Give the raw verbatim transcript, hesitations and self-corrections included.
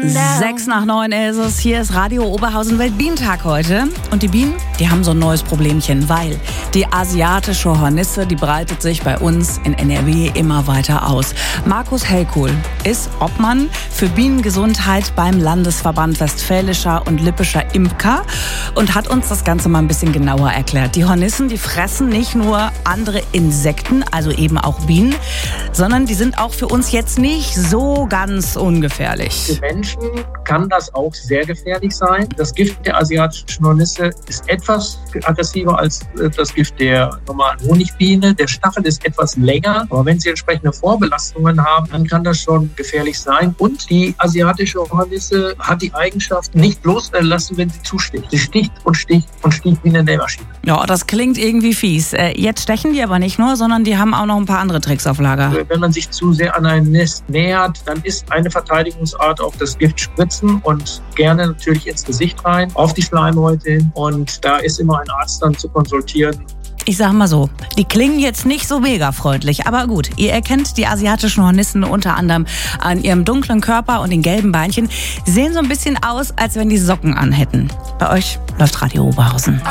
Sechs nach neun ist es. Hier ist Radio Oberhausen Weltbienentag heute. Und die Bienen, die haben so ein neues Problemchen, weil die asiatische Hornisse, die breitet sich bei uns in N R W immer weiter aus. Markus Hellkuhl ist Obmann für Bienengesundheit beim Landesverband Westfälischer und Lippischer Imker und hat uns das Ganze mal ein bisschen genauer erklärt. Die Hornissen, die fressen nicht nur andere Insekten, also eben auch Bienen, sondern die sind auch für uns jetzt nicht so ganz ungefährlich. Für Menschen kann das auch sehr gefährlich sein. Das Gift der asiatischen Hornisse ist etwas aggressiver als das Gift der normalen Honigbiene. Der Stachel ist etwas länger, aber wenn sie entsprechende Vorbelastungen haben, dann kann das schon gefährlich sein. Und die asiatische Hornisse hat die Eigenschaft, nicht loslassen, wenn sie zusticht. Sie sticht und sticht und sticht wie eine Nähmaschine. Ja, das klingt irgendwie fies. Jetzt stechen die aber nicht nur, sondern die haben auch noch ein paar andere Tricks auf Lager. Wenn man sich zu sehr an ein Nest nähert, dann ist eine Verteidigungsart auch das Gift spritzen und gerne natürlich ins Gesicht rein, auf die Schleimhäute hin. Und da ist immer ein Arzt dann zu konsultieren. Ich sag mal so, die klingen jetzt nicht so mega freundlich, aber gut, ihr erkennt die asiatischen Hornissen unter anderem an ihrem dunklen Körper und den gelben Beinchen, sehen so ein bisschen aus, als wenn die Socken anhätten. Bei euch läuft Radio Oberhausen.